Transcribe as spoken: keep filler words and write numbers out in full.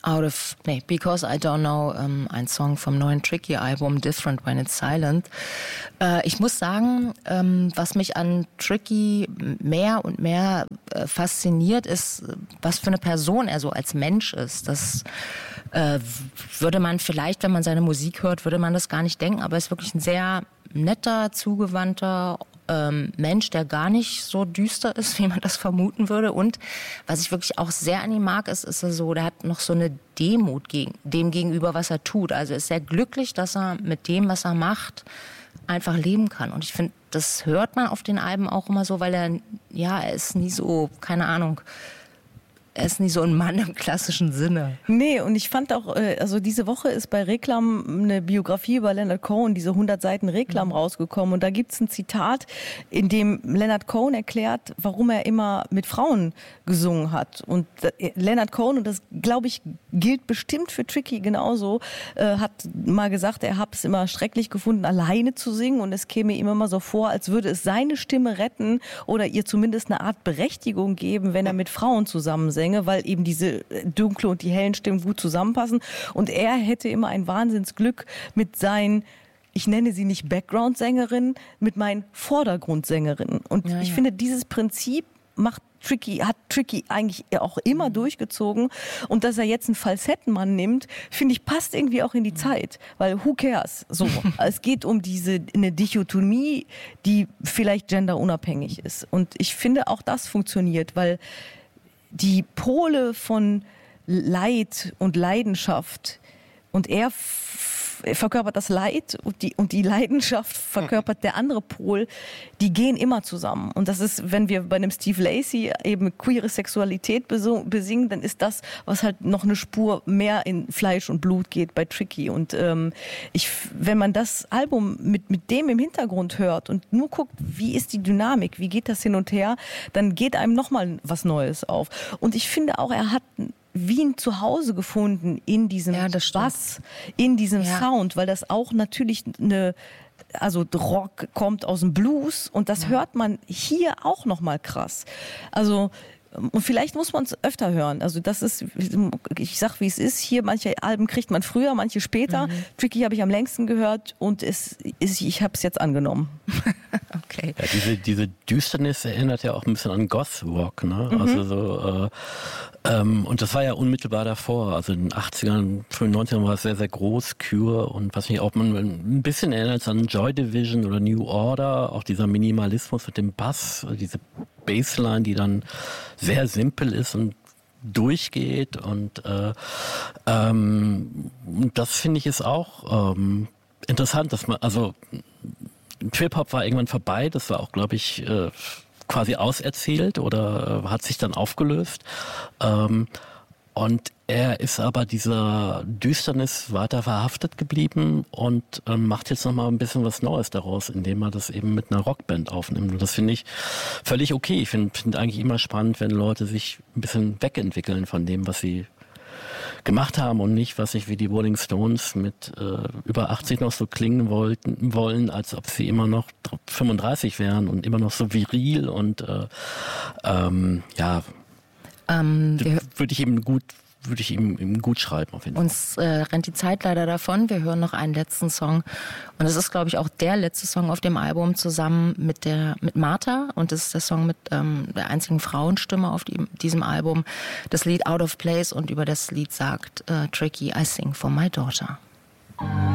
Out of, nee, Because I Don't Know, ähm, ein Song vom neuen Tricky-Album Different When It's Silent. Äh, ich muss sagen, ähm, was mich an Tricky mehr und mehr äh, fasziniert, ist, was für eine Person er so als Mensch ist. Das äh, würde man vielleicht, wenn man seine Musik hört, würde man das gar nicht denken, aber er ist wirklich ein sehr netter, zugewandter Ähm, Mensch, der gar nicht so düster ist, wie man das vermuten würde. Und was ich wirklich auch sehr an ihm mag, ist, ist er so, der hat noch so eine Demut gegen, dem gegenüber, was er tut. Also er ist sehr glücklich, dass er mit dem, was er macht, einfach leben kann. Und ich finde, das hört man auf den Alben auch immer so, weil er, ja, er ist nie so, keine Ahnung, er ist nicht so ein Mann im klassischen Sinne. Nee, und ich fand auch, also diese Woche ist bei Reklam eine Biografie über Leonard Cohen, diese hundert Seiten Reklam, mhm. rausgekommen. Und da gibt es ein Zitat, in dem Leonard Cohen erklärt, warum er immer mit Frauen gesungen hat. Und Leonard Cohen, und das glaube ich gilt bestimmt für Tricky genauso, äh, hat mal gesagt, er hat es immer schrecklich gefunden, alleine zu singen. Und es käme ihm immer so vor, als würde es seine Stimme retten oder ihr zumindest eine Art Berechtigung geben, wenn er mit Frauen zusammen singt, weil eben diese dunkle und die hellen Stimmen gut zusammenpassen. Und er hätte immer ein Wahnsinnsglück mit seinen, ich nenne sie nicht Background-Sängerinnen, mit meinen Vordergrundsängerinnen. Und ja, ich ja. finde, dieses Prinzip macht Tricky, hat Tricky eigentlich auch immer durchgezogen. Und dass er jetzt einen Falsettenmann nimmt, finde ich, passt irgendwie auch in die Zeit. Weil who cares? So, es geht um diese eine Dichotomie, die vielleicht genderunabhängig ist. Und ich finde, auch das funktioniert, weil die Pole von Leid und Leidenschaft, und er f- verkörpert das Leid und die, und die Leidenschaft verkörpert der andere Pol, die gehen immer zusammen. Und das ist, wenn wir bei einem Steve Lacy eben queere Sexualität besingen, dann ist das, was halt noch eine Spur mehr in Fleisch und Blut geht bei Tricky. Und ähm, ich, wenn man das Album mit, mit dem im Hintergrund hört und nur guckt, wie ist die Dynamik, wie geht das hin und her, dann geht einem nochmal was Neues auf. Und ich finde auch, er hat wie ein Zuhause gefunden in diesem ja, Bass, in diesem ja. Sound, weil das auch natürlich eine, also Rock kommt aus dem Blues und das ja. hört man hier auch nochmal krass. Also und vielleicht muss man es öfter hören. Also das ist, ich sag wie es ist, hier manche Alben kriegt man früher, manche später. Mhm. Tricky habe ich am längsten gehört und es ist, ich habe es jetzt angenommen. Okay. Ja, diese, diese Düsternis erinnert ja auch ein bisschen an Goth-Rock, ne? Mhm. Also so, äh, ähm, und das war ja unmittelbar davor. Also in den achtzigern, frühen neunzigern war es sehr, sehr groß, Cure und was nicht, ob man ein bisschen erinnert an Joy Division oder New Order, auch dieser Minimalismus mit dem Bass, diese Bassline, die dann sehr simpel ist und durchgeht und äh, ähm, das finde ich ist auch ähm, interessant, dass man, also Trip-Hop war irgendwann vorbei, das war auch, glaube ich, äh, quasi auserzählt oder äh, hat sich dann aufgelöst. Ähm, und er ist aber dieser Düsternis weiter verhaftet geblieben und ähm, macht jetzt nochmal ein bisschen was Neues daraus, indem er das eben mit einer Rockband aufnimmt. Und das finde ich völlig okay. Ich finde find eigentlich immer spannend, wenn Leute sich ein bisschen wegentwickeln von dem, was sie gemacht haben und nicht, was sich wie die Rolling Stones mit äh, über achtzig noch so klingen wollten, wollen, als ob sie immer noch fünfunddreißig wären und immer noch so viril und äh, ähm, ja, ähm, würde ich eben gut würde ich ihm, ihm gut schreiben auf jeden Fall. Uns äh, rennt die Zeit leider davon. Wir hören noch einen letzten Song. Und es ist, glaube ich, auch der letzte Song auf dem Album zusammen mit der mit Martha. Und das ist der Song mit ähm, der einzigen Frauenstimme auf die, diesem Album. Das Lied Out of Place. Und über das Lied sagt äh, Tricky, I sing for my daughter.